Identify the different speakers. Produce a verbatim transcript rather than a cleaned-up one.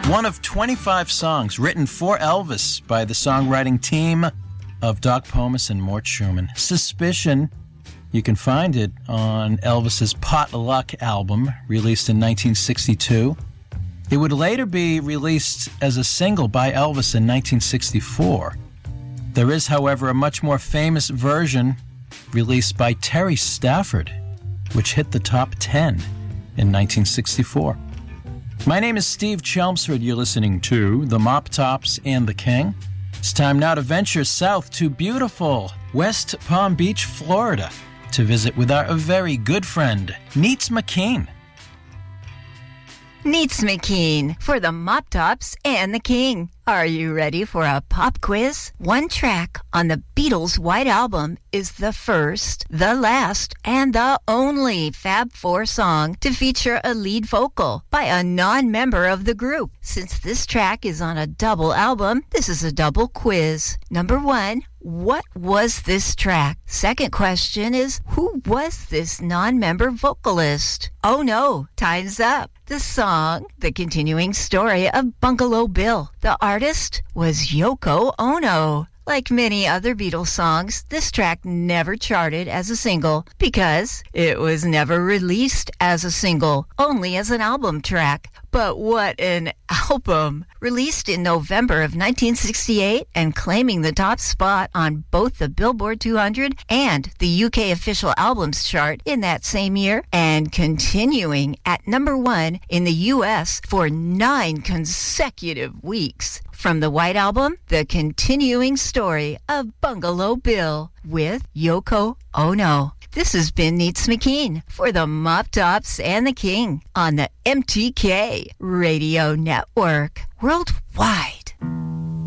Speaker 1: One of twenty-five songs written for Elvis by the songwriting team of Doc Pomus and Mort Schumann. Suspicion, you can find it on Elvis's Potluck album, released in nineteen sixty-two. It would later be released as a single by Elvis in nineteen sixty-four. There is, however, a much more famous version released by Terry Stafford, which hit the top ten in nineteen sixty-four. My name is Steve Chelmsford. You're listening to The Mop Tops and the King. It's time now to venture south to beautiful West Palm Beach, Florida, to visit with our very good friend, Neats McKean.
Speaker 2: Neats McKean for The Mop Tops and the King. Are you ready for a pop quiz? One track on the Beatles' White Album is the first, the last, and the only Fab Four song to feature a lead vocal by a non-member of the group. Since this track is on a double album, this is a double quiz. Number one, what was this track? Second question is, who was this non-member vocalist? Oh no, time's up. The song, The Continuing Story of Bungalow Bill. The artist was Yoko Ono. Like many other Beatles songs, this track never charted as a single because it was never released as a single, only as an album track. But what an album! Released in November of nineteen sixty-eight and claiming the top spot on both the Billboard two hundred and the U K Official Albums chart in that same year, and continuing at number one in the U S for nine consecutive weeks. From the White Album, The Continuing Story of Bungalow Bill with Yoko Ono. This has been Neats McKean for the Mop Tops and the King on the M T K Radio Network worldwide.